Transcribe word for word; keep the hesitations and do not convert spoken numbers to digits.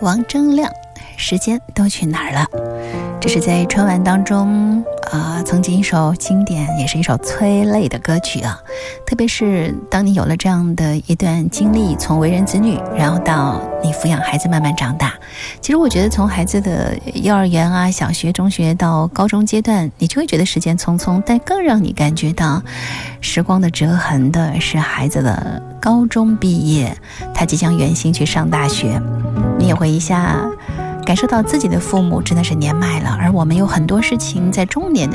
王铮亮，时间都去哪儿了？这是在春晚当中呃，曾经一首经典，也是一首催泪的歌曲啊。特别是当你有了这样的一段经历，从为人子女，然后到你抚养孩子慢慢长大，其实我觉得从孩子的幼儿园啊、小学、中学到高中阶段，你就会觉得时间匆匆，但更让你感觉到时光的折痕的是孩子的高中毕业，他即将远行去上大学，你也会一下感受到自己的父母真的是年迈了，而我们有很多事情在中年的